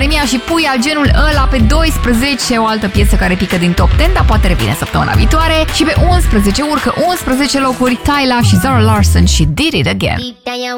Jeremia și Puia, genul ăla, pe 12, o altă piesă care pică din top 10, dar poate revine săptămâna viitoare. Și pe 11 urcă 11 locuri Tyla și Zara Larsson și Did It Again.